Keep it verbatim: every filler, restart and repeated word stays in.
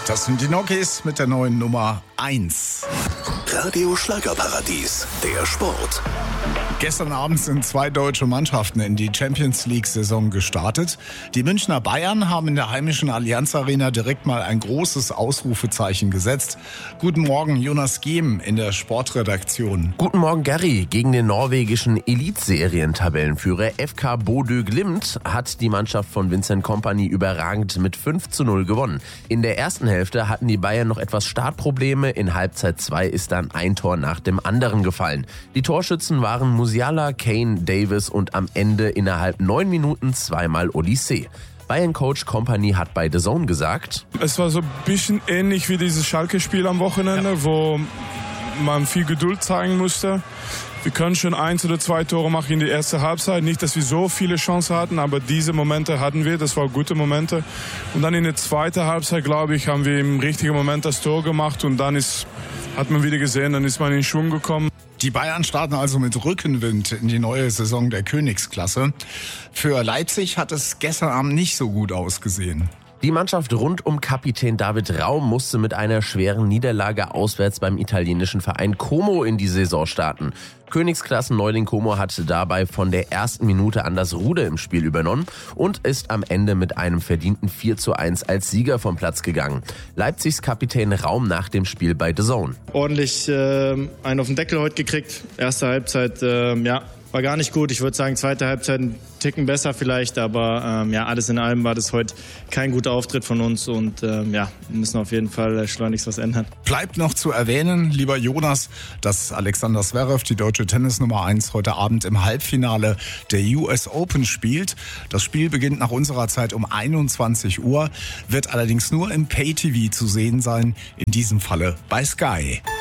Das sind die Nokis mit der neuen Nummer eins. Radio Schlagerparadies, der Sport. Gestern Abend sind zwei deutsche Mannschaften in die Champions-League-Saison gestartet. Die Münchner Bayern haben in der heimischen Allianz Arena direkt mal ein großes Ausrufezeichen gesetzt. Guten Morgen, Jonas Gehm in der Sportredaktion. Guten Morgen, Gary. Gegen den norwegischen Elitserien-Tabellenführer F K Bodø Glimt hat die Mannschaft von Vincent Kompany überragend mit fünf zu null gewonnen. In der ersten Hälfte hatten die Bayern noch etwas Startprobleme. In Halbzeit zwei ist dann ein Tor nach dem anderen gefallen. Die Torschützen waren Musiala, Kane, Davis und am Ende innerhalb neun Minuten zweimal Olise. Bayern-Coach Kompany hat bei The Zone gesagt: Es war so ein bisschen ähnlich wie dieses Schalke-Spiel am Wochenende, ja, wo man viel Geduld zeigen musste. Wir können schon eins oder zwei Tore machen in die erste Halbzeit. Nicht, dass wir so viele Chancen hatten, aber diese Momente hatten wir. Das waren gute Momente. Und dann in der zweiten Halbzeit, glaube ich, haben wir im richtigen Moment das Tor gemacht. Und dann ist, hat man wieder gesehen, dann ist man in Schwung gekommen. Die Bayern starten also mit Rückenwind in die neue Saison der Königsklasse. Für Leipzig hat es gestern Abend nicht so gut ausgesehen. Die Mannschaft rund um Kapitän David Raum musste mit einer schweren Niederlage auswärts beim italienischen Verein Como in die Saison starten. Königsklassen-Neuling Como hat dabei von der ersten Minute an das Ruder im Spiel übernommen und ist am Ende mit einem verdienten vier zu eins als Sieger vom Platz gegangen. Leipzigs Kapitän Raum nach dem Spiel bei The Zone: Ordentlich äh, einen auf den Deckel heute gekriegt. Erste Halbzeit, äh, ja, war gar nicht gut. Ich würde sagen, zweite Halbzeit ein Ticken besser vielleicht, aber ähm, ja, alles in allem war das heute kein guter Auftritt von uns und ähm, ja, wir müssen auf jeden Fall schleunigst was ändern. Bleibt noch zu erwähnen, lieber Jonas, dass Alexander Zverev, die deutsche Tennisnummer eins, heute Abend im Halbfinale der U S Open spielt. Das Spiel beginnt nach unserer Zeit um einundzwanzig Uhr, wird allerdings nur im Pay-T V zu sehen sein, in diesem Falle bei Sky.